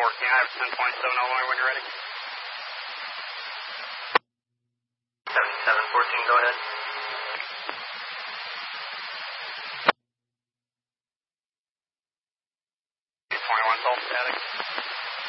I have 10.7 Illinois when you're ready. 7714, go ahead. 21 Salt static.